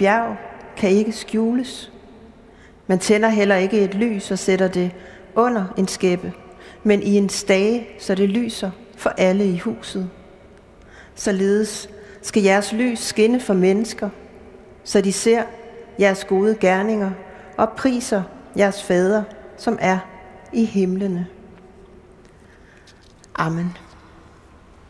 bjerg kan ikke skjules. Man tænder heller ikke et lys og sætter det under en skæppe, men i en stage, så det lyser for alle i huset. Således skal jeres lys skinne for mennesker, så de ser jeres gode gerninger og priser jeres fader, som er i himlene. Amen.